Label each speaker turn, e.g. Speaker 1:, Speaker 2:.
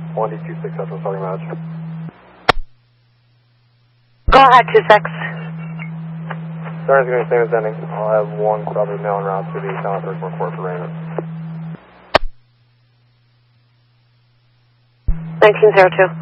Speaker 1: 1D26 Central starting match.
Speaker 2: Go ahead, 26.
Speaker 1: Starting's going to be same as ending. I'll have one probably now en route to the South First Report for Raymond.
Speaker 2: 1902.